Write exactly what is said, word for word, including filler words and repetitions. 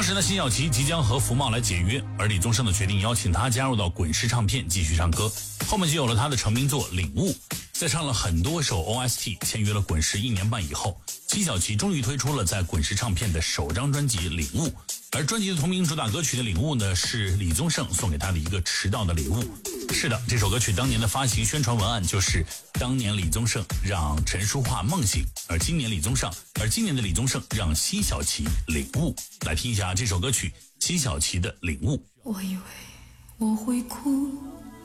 时呢，辛晓琪即将和福茂来解约，而李宗盛呢决定邀请他加入到滚石唱片继续唱歌，后面就有了他的成名作《领悟》。在唱了很多首 O S T， 签约了滚石一年半以后，辛晓琪终于推出了在滚石唱片的首张专辑《领悟》，而专辑的同名主打歌曲的《领悟》呢，是李宗盛送给他的一个迟到的礼物。是的，这首歌曲当年的发行宣传文案就是当年李宗盛让陈淑桦梦醒，而今年李宗盛，而今年的李宗盛让辛晓琪领悟。来听一下这首歌曲辛晓琪的《领悟》。 我以为我会哭，